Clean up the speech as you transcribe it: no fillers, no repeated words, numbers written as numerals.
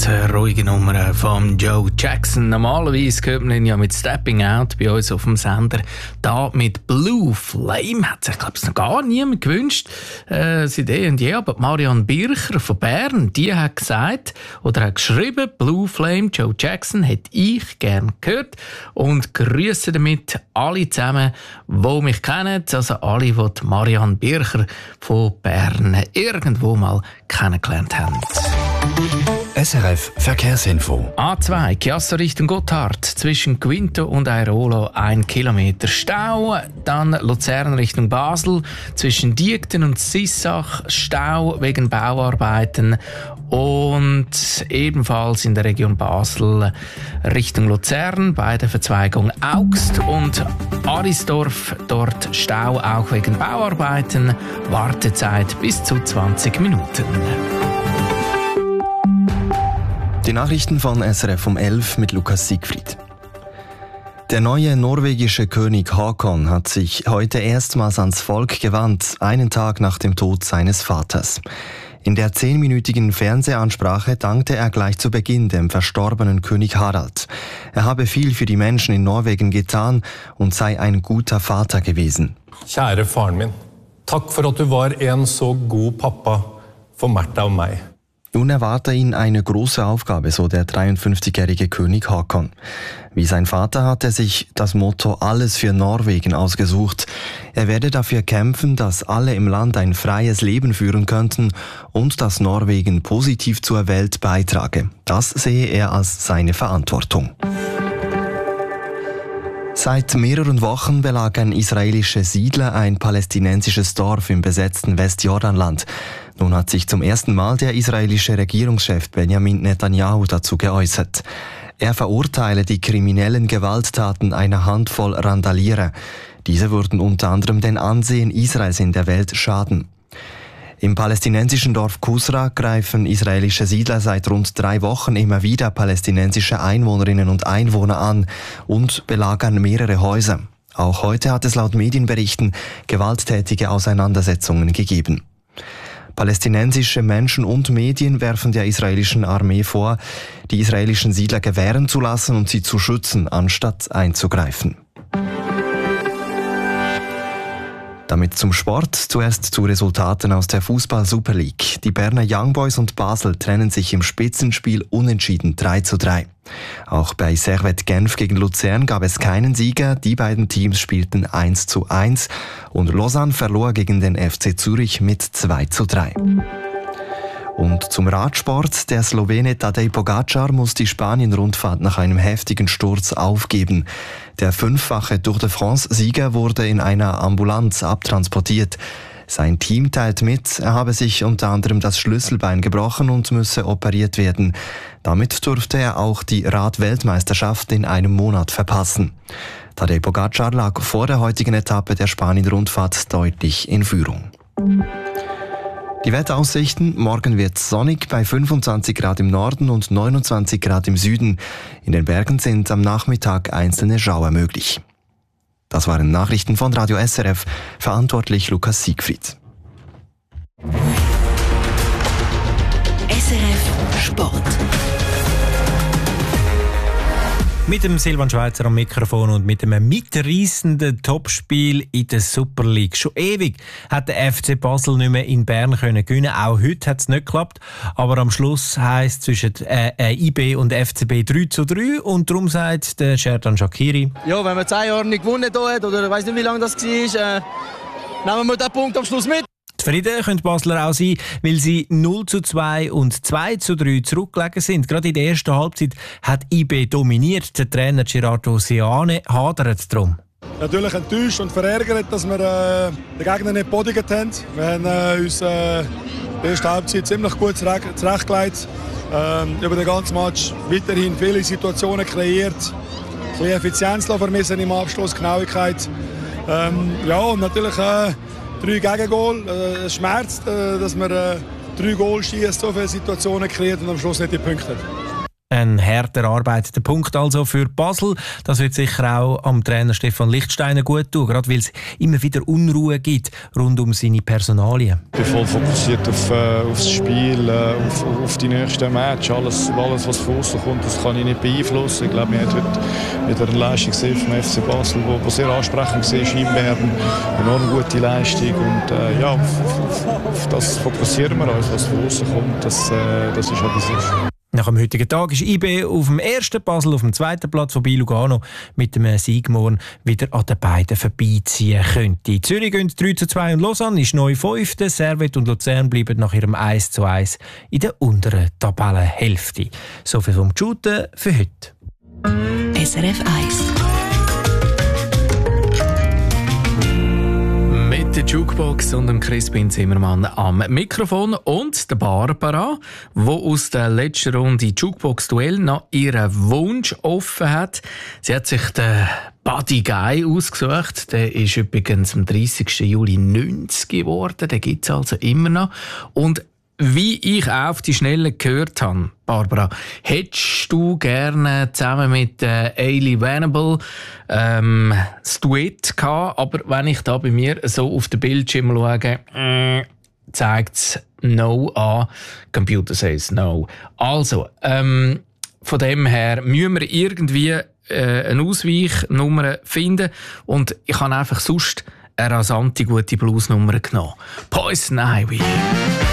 ruhige Nummer von Joe Jackson. Normalerweise hört man ihn ja mit Stepping Out bei uns auf dem Sender. Da mit Blue Flame hat sich, glaube ich, noch gar niemand gewünscht. Seit eh und je. Aber Marianne Bircher von Bern, die hat gesagt oder hat geschrieben, Blue Flame, Joe Jackson, hätte ich gern gehört. Und grüße damit alle zusammen, die mich kennen. Also alle, die Marianne Bircher von Bern irgendwo mal kennengelernt haben. SRF Verkehrsinfo. A2, Chiasso Richtung Gotthard, zwischen Quinto und Airolo 1 Kilometer Stau. Dann Luzern Richtung Basel, zwischen Diegten und Sissach Stau wegen Bauarbeiten. Und ebenfalls in der Region Basel Richtung Luzern bei der Verzweigung Augst und Arisdorf, dort Stau auch wegen Bauarbeiten. Wartezeit bis zu 20 Minuten. Die Nachrichten von SRF um 11 mit Lukas Siegfried. Der neue norwegische König Haakon hat sich heute erstmals ans Volk gewandt, einen Tag nach dem Tod seines Vaters. In der 10-minütigen Fernsehansprache dankte er gleich zu Beginn dem verstorbenen König Harald. Er habe viel für die Menschen in Norwegen getan und sei ein guter Vater gewesen. Kjære faren min, takk for at du var en så god pappa for Märtha und mig. Nun erwarte ihn eine große Aufgabe, so der 53-jährige König Haakon. Wie sein Vater hat er sich das Motto Alles für Norwegen ausgesucht. Er werde dafür kämpfen, dass alle im Land ein freies Leben führen könnten und dass Norwegen positiv zur Welt beitrage. Das sehe er als seine Verantwortung. Seit mehreren Wochen belagern israelische Siedler ein palästinensisches Dorf im besetzten Westjordanland. Nun hat sich zum ersten Mal der israelische Regierungschef Benjamin Netanyahu dazu geäußert. Er verurteile die kriminellen Gewalttaten einer Handvoll Randalierer. Diese würden unter anderem den Ansehen Israels in der Welt schaden. Im palästinensischen Dorf Kusra greifen israelische Siedler seit rund 3 Wochen immer wieder palästinensische Einwohnerinnen und Einwohner an und belagern mehrere Häuser. Auch heute hat es laut Medienberichten gewalttätige Auseinandersetzungen gegeben. Palästinensische Menschen und Medien werfen der israelischen Armee vor, die israelischen Siedler gewähren zu lassen und sie zu schützen, anstatt einzugreifen. Damit zum Sport. Zuerst zu Resultaten aus der Fußball-Super League. Die Berner Young Boys und Basel trennen sich im Spitzenspiel unentschieden 3:3. Auch bei Servette Genf gegen Luzern gab es keinen Sieger. Die beiden Teams spielten 1:1 und Lausanne verlor gegen den FC Zürich mit 2:3. Und zum Radsport. Der Slowene Tadej Pogačar muss die Spanien-Rundfahrt nach einem heftigen Sturz aufgeben. Der 5-fache Tour de France-Sieger wurde in einer Ambulanz abtransportiert. Sein Team teilt mit, er habe sich unter anderem das Schlüsselbein gebrochen und müsse operiert werden. Damit durfte er auch die Rad-Weltmeisterschaft in einem Monat verpassen. Tadej Pogačar lag vor der heutigen Etappe der Spanien-Rundfahrt deutlich in Führung. Die Wetteraussichten: Morgen wird es sonnig bei 25 Grad im Norden und 29 Grad im Süden. In den Bergen sind am Nachmittag einzelne Schauer möglich. Das waren Nachrichten von Radio SRF, verantwortlich Lukas Siegfried. SRF Sport. Mit dem Silvan Schweizer am Mikrofon und mit einem mitreissenden Topspiel in der Super League. Schon ewig hat der FC Basel nicht mehr in Bern gewinnen. Auch heute hat es nicht geklappt. Aber am Schluss heisst es zwischen IB und FCB 3:3. Und darum sagt der Sherdan Shaqiri: Ja, wenn man 10 Jahre nicht gewonnen hat, oder ich weiss nicht, wie lange das war, nehmen wir den Punkt am Schluss mit. Zufrieden können die Basler auch sein, weil sie 0:2 und 2:3 zurückgelegen sind. Gerade in der ersten Halbzeit hat IB dominiert. Der Trainer Gerardo Seane hadert darum. Natürlich enttäuscht und verärgert, dass wir den Gegner nicht bodigt haben. Wir haben uns die erste Halbzeit ziemlich gut zurechtgelegt. Über den ganzen Match weiterhin viele Situationen kreiert. So Effizienz vermissen im Abschluss, Genauigkeit. Ja, und natürlich 3 Gegengol. Es schmerzt, dass man 3 Goal schießt, so viele Situationen kreiert und am Schluss nicht die Punkte hat. Ein hart erarbeiteter Punkt also für Basel. Das wird sicher auch am Trainer Stefan Lichtsteiner gut tun, gerade weil es immer wieder Unruhe gibt rund um seine Personalien. Ich bin voll fokussiert auf das Spiel, auf die nächsten Match. Alles, was von außen kommt, das kann ich nicht beeinflussen. Ich glaube, wir haben heute wieder eine Leistung gesehen vom FC Basel, die sehr ansprechend war in Bern. Eine enorm gute Leistung. Und auf das fokussieren wir uns, was von außen kommt. Das ist ja das ist. Nach dem heutigen Tag ist IB auf dem ersten, Basel auf dem zweiten Platz, wobei Lugano mit dem Sieg morgen wieder an den beiden vorbeiziehen könnte. Zürich gehen 3:2 und Lausanne ist neu 5. Servette und Luzern bleiben nach ihrem 1:1 in der unteren Tabellenhälfte. Soviel vom Shooten für heute. SRF 1. Der Jukebox und dem Crispin Zimmermann am Mikrofon und der Barbara, die aus der letzten Runde Jukebox-Duell noch ihren Wunsch offen hat. Sie hat sich den Buddy Guy ausgesucht. Der ist übrigens am 30. Juli 90 geworden. Den gibt es also immer noch. Und wie ich auf die Schnelle gehört habe, Barbara, hättest du gerne zusammen mit Ailey Venable das Duett gehabt, aber wenn ich da bei mir so auf den Bildschirm schaue, zeigt es No an. Computer says No. Also, von dem her müssen wir irgendwie eine Ausweichnummer finden und ich habe einfach sonst eine rasante gute Bluesnummer genommen. Poison Ivy.